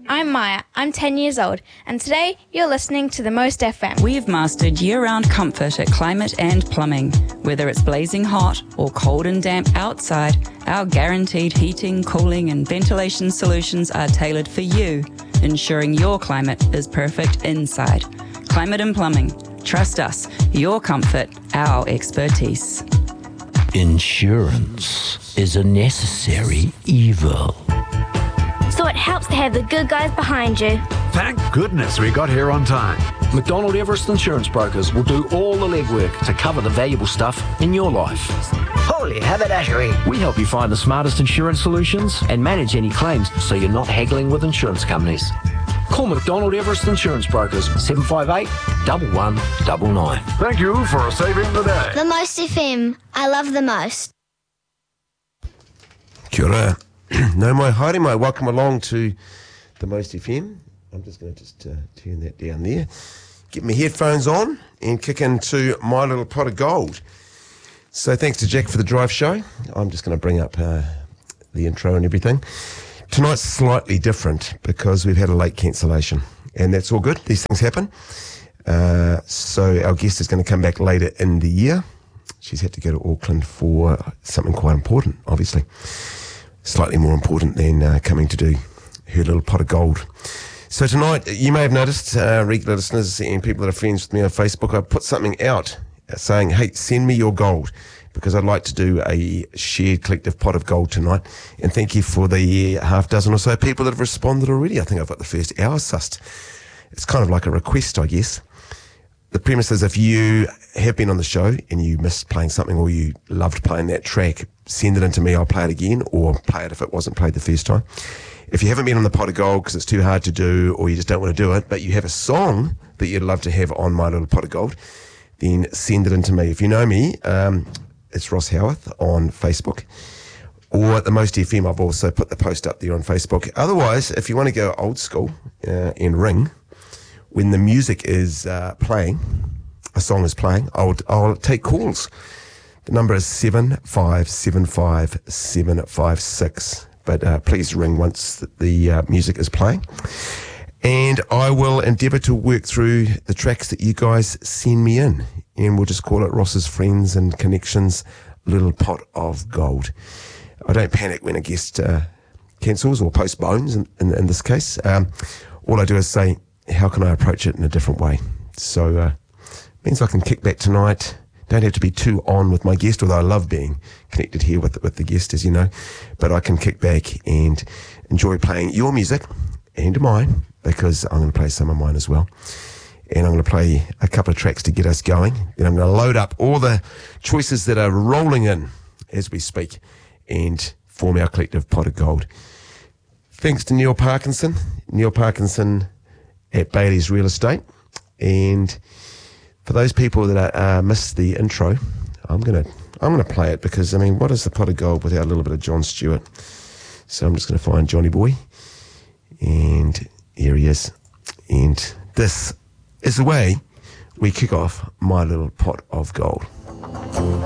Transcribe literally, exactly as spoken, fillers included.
I'm Maya, I'm ten years old, and today you're listening to The Most F M. We've mastered year-round comfort at Climate and Plumbing. Whether it's blazing hot or cold and damp outside, our guaranteed heating, cooling and ventilation solutions are tailored for you, ensuring your climate is perfect inside. Climate and Plumbing. Trust us, your comfort, our expertise. Insurance is a necessary evil. So it helps to have the good guys behind you. Thank goodness we got here on time. McDonald Everest Insurance Brokers will do all the legwork to cover the valuable stuff in your life. Holy haberdashery. We help you find the smartest insurance solutions and manage any claims so you're not haggling with insurance companies. Call McDonald Everest Insurance Brokers, seven five eight, one one nine nine. Thank you for saving the day. The Most F M. I love the most. Kia ora. No mai haere mai. Welcome along to The Most F M. I'm just going to just uh, turn that down there. Get my headphones on and kick into My Little Pot of Gold. So thanks to Jack for the drive show. I'm just going to bring up uh, the intro and everything. Tonight's slightly different because we've had a late cancellation, and that's all good. These things happen. Uh, so our guest is going to come back later in the year. She's had to go to Auckland for something quite important, obviously. Slightly more important than uh, coming to do her little pot of gold. So tonight, you may have noticed, uh, regular listeners and people that are friends with me on Facebook, I put something out saying, hey, send me your gold, because I'd like to do a shared collective pot of gold tonight. And thank you for the half dozen or so people that have responded already. I think I've got the first hour sussed. It's kind of like a request, I guess. The premise is, if you have been on the show and you missed playing something or you loved playing that track, send it in to me. I'll play it again, or play it if it wasn't played the first time. If you haven't been on the pot of gold because it's too hard to do or you just don't want to do it, but you have a song that you'd love to have on My Little Pot of Gold, then send it in to me. If you know me, um, it's Ross Howarth on Facebook, or at The Most F M. I've also put the post up there on Facebook. Otherwise, if you want to go old school uh, and ring, when the music is uh, playing, a song is playing, I'll, I'll take calls. The number is seven five seven five seven five six. But uh, please ring once the, the uh, music is playing. And I will endeavour to work through the tracks that you guys send me in. And we'll just call it Ross's Friends and Connections Little Pot of Gold. I don't panic when a guest uh, cancels or postpones in, in, in this case. Um, all I do is say, how can I approach it in a different way? So uh, means I can kick back tonight. Don't have to be too on with my guest, although I love being connected here with, with the guest, as you know. But I can kick back and enjoy playing your music and mine, because I'm going to play some of mine as well. And I'm going to play a couple of tracks to get us going. Then I'm going to load up all the choices that are rolling in as we speak and form our collective pot of gold. Thanks to Neil Parkinson. Neil Parkinson at Bailey's Real Estate. And for those people that uh, missed the intro, I'm gonna I'm gonna play it, because I mean, what is the pot of gold without a little bit of John Stewart? So I'm just gonna find Johnny Boy, and here he is. And this is the way we kick off My Little Pot of Gold.